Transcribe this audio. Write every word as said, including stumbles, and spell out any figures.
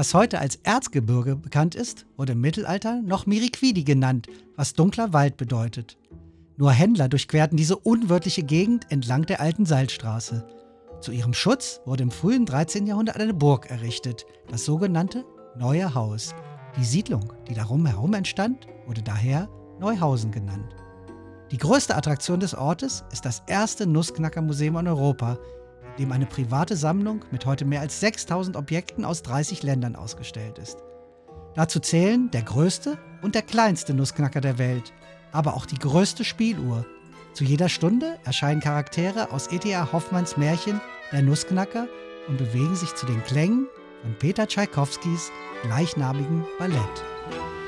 Was heute als Erzgebirge bekannt ist, wurde im Mittelalter noch Miriquidi genannt, was dunkler Wald bedeutet. Nur Händler durchquerten diese unwirtliche Gegend entlang der alten Salzstraße. Zu ihrem Schutz wurde im frühen dreizehnten Jahrhundert eine Burg errichtet, das sogenannte Neue Haus. Die Siedlung, die darum herum entstand, wurde daher Neuhausen genannt. Die größte Attraktion des Ortes ist das erste Nussknacker-Museum in Europa, in dem eine private Sammlung mit heute mehr als sechstausend Objekten aus dreißig Ländern ausgestellt ist. Dazu zählen der größte und der kleinste Nussknacker der Welt, aber auch die größte Spieluhr. Zu jeder Stunde erscheinen Charaktere aus E T A Hoffmanns Märchen Der Nussknacker und bewegen sich zu den Klängen von Peter Tschaikowskis gleichnamigem Ballett.